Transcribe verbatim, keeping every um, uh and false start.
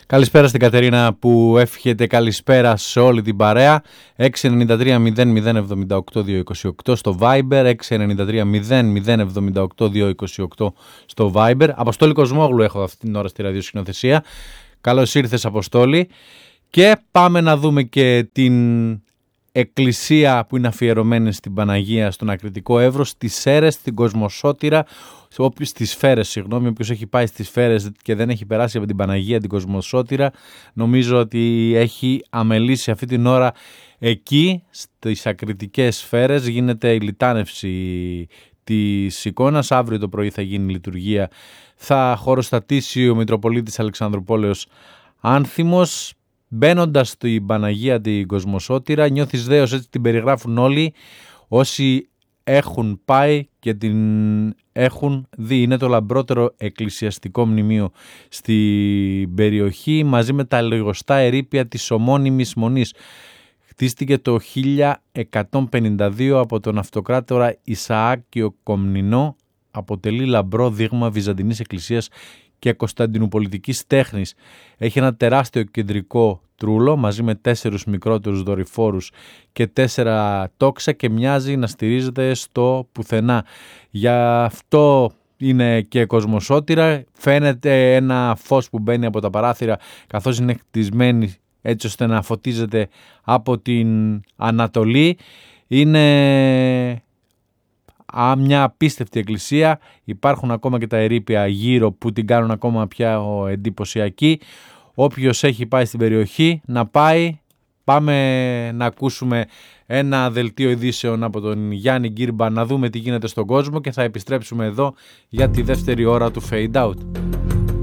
Καλησπέρα στην Κατερίνα που εύχεται καλησπέρα σε όλη την παρέα. έξι εννιά τρία μηδέν μηδέν εβδομήντα οκτώ διακόσια είκοσι οκτώ στο Viber, έξι εννιά τρία μηδέν μηδέν εβδομήντα οκτώ διακόσια είκοσι οκτώ στο Viber. Αποστόλη Κοσμόγλου έχω αυτή την ώρα στη ραδιοσκηνοθεσία. Καλώς ήρθες, Αποστόλη. Και πάμε να δούμε και την εκκλησία που είναι αφιερωμένη στην Παναγία στον Ακριτικό Εύρο, στις Σέρρες, στην Κοσμοσώτηρα, στις Σφαίρες, συγγνώμη, όποιος έχει πάει στις Σφαίρες και δεν έχει περάσει από την Παναγία την Κοσμοσώτηρα, νομίζω ότι έχει αμελήσει αυτή την ώρα εκεί, στις Ακριτικές Σφαίρες, γίνεται η λιτάνευση της εικόνας. Αύριο το πρωί θα γίνει η λειτουργία, θα χωροστατήσει ο Μητροπολίτης Αλεξανδρουπόλεως Άνθιμος. Μπαίνοντας στην Παναγία την Κοσμοσώτηρα, νιώθεις δέος, έτσι την περιγράφουν όλοι όσοι έχουν πάει και την έχουν δει. Είναι το λαμπρότερο εκκλησιαστικό μνημείο στην περιοχή, μαζί με τα λιγοστά ερείπια της ομώνυμης μονής. Χτίστηκε το χίλια εκατόν πενήντα δύο από τον αυτοκράτορα Ισαάκιο Κομνηνό. Αποτελεί λαμπρό δείγμα βυζαντινής εκκλησίας και κωνσταντινουπολιτικής τέχνης. Έχει ένα τεράστιο κεντρικό τρούλο μαζί με τέσσερους μικρότερους δορυφόρους και τέσσερα τόξα και μοιάζει να στηρίζεται στο πουθενά. Γι' αυτό είναι και Κοσμοσώτηρα. Φαίνεται ένα φως που μπαίνει από τα παράθυρα καθώς είναι χτισμένη έτσι ώστε να φωτίζεται από την Ανατολή. Είναι μια απίστευτη εκκλησία. Υπάρχουν ακόμα και τα ερείπια γύρω που την κάνουν ακόμα πια εντυπωσιακή. Όποιος έχει πάει στην περιοχή να πάει. Πάμε να ακούσουμε ένα δελτίο ειδήσεων από τον Γιάννη Γκύρμπα, να δούμε τι γίνεται στον κόσμο και θα επιστρέψουμε εδώ για τη δεύτερη ώρα του Fade Out.